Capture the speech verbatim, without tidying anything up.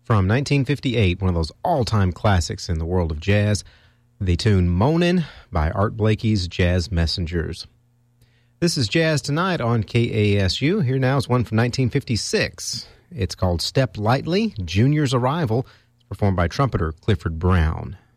From nineteen fifty-eight, one of those all-time classics in the world of jazz, the tune Moanin' by Art Blakey's Jazz Messengers. This is Jazz Tonight on K A S U. Here now is one from nineteen fifty-six. It's called Step Lightly, Junior's Arrival. It's performed by trumpeter Clifford Brown.